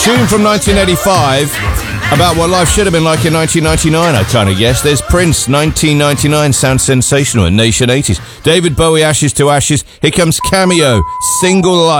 Tune from 1985 about what life should have been like in 1999, I kind of guess. There's Prince, 1999, sounds sensational in Nation 80s. David Bowie, Ashes to Ashes. Here comes Cameo, Single Life.